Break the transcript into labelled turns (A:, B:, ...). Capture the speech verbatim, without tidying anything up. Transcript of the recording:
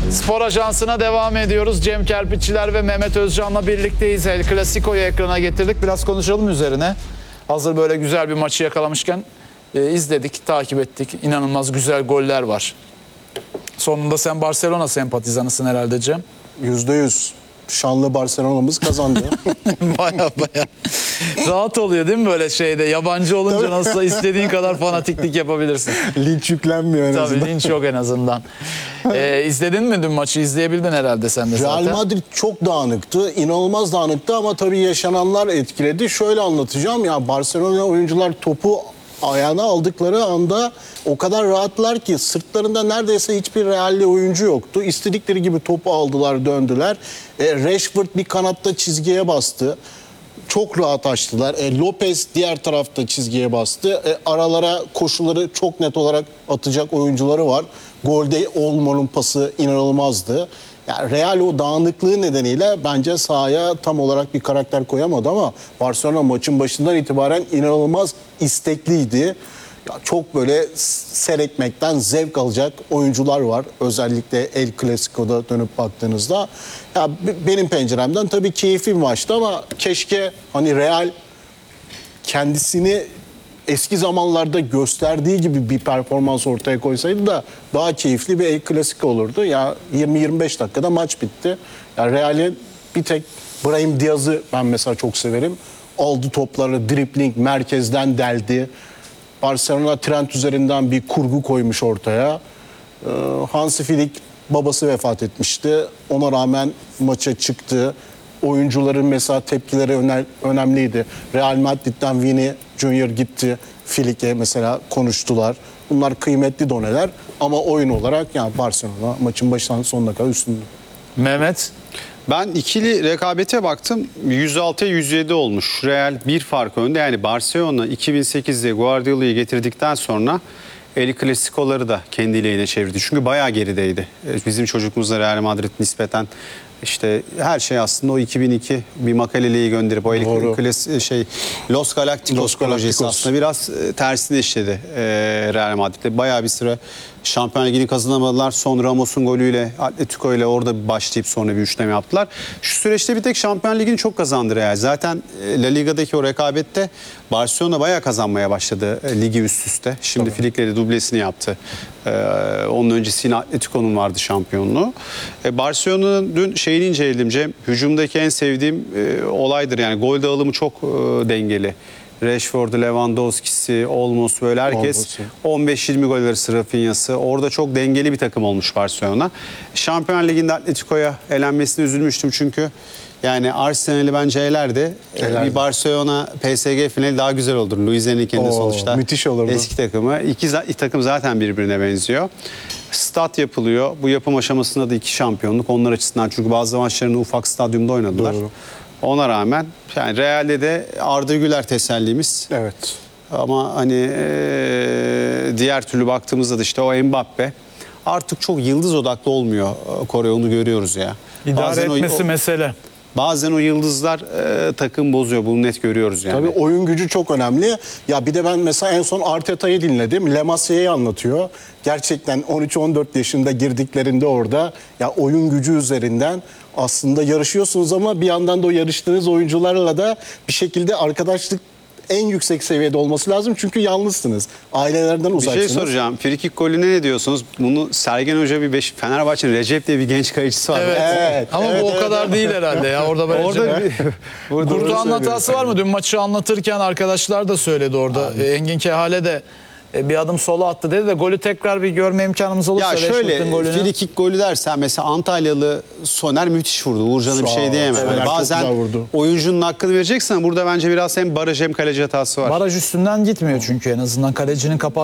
A: Spor Ajansı'na devam ediyoruz. Cem Kerpiççiler ve Mehmet Özcan'la birlikteyiz. El Clasico'yu ekrana getirdik. Biraz konuşalım üzerine. Hazır böyle güzel bir maçı yakalamışken e, izledik, takip ettik. İnanılmaz güzel goller var. Sonunda sen Barcelona sempatizanısın herhalde Cem.
B: Yüzde yüz. Şanlı Barcelona'mız kazandı.
A: Baya baya. Rahat oluyor değil mi böyle şeyde? Yabancı olunca nasıl istediğin kadar fanatiklik yapabilirsin.
B: Linç yüklenmiyor en azından.
A: Tabii linç yok en azından. Ee, izledin mi dün maçı? İzleyebildin herhalde sen de zaten.
B: Real Madrid çok dağınıktı. İnanılmaz dağınıktı ama tabii yaşananlar etkiledi. Şöyle anlatacağım ya, Barcelona oyuncular topu ayağına aldıkları anda o kadar rahatlar ki sırtlarında neredeyse hiçbir Real'li oyuncu yoktu. İstedikleri gibi topu aldılar, döndüler. E, Rashford bir kanatta çizgiye bastı. Çok rahat açtılar. E, Lopez diğer tarafta çizgiye bastı. E, aralara koşuları çok net olarak atacak oyuncuları var. Golde Olmo'nun pası inanılmazdı. Yani Real o dağınıklığı nedeniyle bence sahaya tam olarak bir karakter koyamadı ama Barcelona maçın başından itibaren inanılmaz istekliydi. Ya çok böyle seyretmekten zevk alacak oyuncular var. Özellikle El Clasico'da dönüp baktığınızda. Ya benim penceremden tabii keyifli bir maçtı ama keşke hani Real kendisini eski zamanlarda gösterdiği gibi bir performans ortaya koysaydı da daha keyifli bir El Clasico olurdu. Ya yirmi yirmi beş dakikada maç bitti. Ya Real'in bir tek Brahim Diaz'ı ben mesela çok severim. Aldı topları, dribling, merkezden deldi. Barcelona Trent üzerinden bir kurgu koymuş ortaya. Ee, Hansi Flick babası vefat etmişti. Ona rağmen maça çıktı. Oyuncuların mesela tepkileri öne- önemliydi. Real Madrid'den Vini Junior gitti. Flick'e mesela konuştular. Bunlar kıymetli doneler ama oyun olarak yani Barcelona maçın başından sonuna kadar üstünde.
A: Mehmet.
C: Ben ikili rekabete baktım. yüz altıya yüz yedi olmuş. Real bir fark önde. Yani Barcelona iki bin sekizde Guardiola'yı getirdikten sonra El Clasico'ları da kendi lehine çevirdi. Çünkü bayağı gerideydi. Bizim çocukluğumuzda Real Madrid nispeten işte her şey aslında o iki bin iki bir Makalele'yi gönderip o El Clasico şey Los Galacticos
B: Los
C: projesi
B: Galacticos.
C: aslında biraz tersine işledi e, Real Madrid'de. Bayağı bir süre Şampiyon Ligi'ni kazanamadılar. Son Ramos'un golüyle Atletico ile orada başlayıp sonra bir üçleme yaptılar. Şu süreçte bir tek Şampiyon Ligi'ni çok kazandı Real. Zaten La Liga'daki o rekabette Barcelona bayağı kazanmaya başladı e, ligi üst üste. Şimdi Flick'le dublesini yaptı. Ee, onun öncesi yine Atletico'nun vardı şampiyonluğu. Ee, Barcelona'nın dün şeyini inceledim Cem. Hücumdaki en sevdiğim e, olaydır. Yani gol dağılımı çok e, dengeli. Rashford, Lewandowski'si, Olmos böyle herkes on beş yirmi gol arası Rafinha'sı. Orada çok dengeli bir takım olmuş Barcelona. Şampiyon Ligi'nde Atletico'ya elenmesine üzülmüştüm çünkü yani Arsenal'i bence elerdi. Ee, bir Barcelona P S G finali daha güzel olur. Luis Enrique'nin sonuçta
B: müthiş olurdu.
C: eski takımı. İki, iki takım zaten birbirine benziyor. Stat yapılıyor. Bu yapım aşamasında da iki şampiyonluk onlar açısından. Çünkü bazı maçlarını ufak stadyumda oynadılar.
B: Doğru.
C: Ona rağmen yani Real'de de Arda Güler tesellimiz.
B: Evet.
C: Ama hani e, diğer türlü baktığımızda da işte o Mbappe artık çok yıldız odaklı olmuyor Kore, onu görüyoruz ya.
A: İdare
C: Bazen
A: etmesi
C: o,
A: mesele.
C: Bazen o yıldızlar e, takım bozuyor. Bunu net görüyoruz yani.
B: Tabii oyun gücü çok önemli. Ya bir de ben mesela en son Arteta'yı dinledim. La Masia'yı anlatıyor. Gerçekten on üç on dört yaşında girdiklerinde orada ya oyun gücü üzerinden aslında yarışıyorsunuz ama bir yandan da o yarıştığınız oyuncularla da bir şekilde arkadaşlık en yüksek seviyede olması lazım. Çünkü yalnızsınız. Ailelerden
C: bir
B: uzaksınız.
C: şey soracağım. Frikik golüne ne diyorsunuz? Bunu Sergen Hoca bir beş, Fenerbahçe'nin Recep diye bir genç kayıcısı var.
A: Evet.
B: Evet,
A: Ama
B: evet,
A: bu o
B: evet,
A: kadar
B: evet.
A: değil herhalde ya. Orada böyle
C: Orada bir, burada
A: Kurtuğan hatası var mı? Dün maçı anlatırken arkadaşlar da söyledi orada. E, Engin Kehale de e, bir adım sola attı dedi de golü tekrar bir görme imkanımız olursa.
C: Ya şöyle
A: Rashford'un golünü.
C: frikik golü dersen mesela Antalyalı Soner müthiş vurdu. Uğurcan'a bir
B: Sağ
C: şey
B: ol.
C: diyemem.
B: Soner
C: Yani
B: çok
C: bazen
B: güzel vurdu.
C: oyuncunun hakkını vereceksen burada bence biraz hem baraj hem kaleci hatası var.
A: Baraj üstünden gitmiyor çünkü en azından kalecinin kapat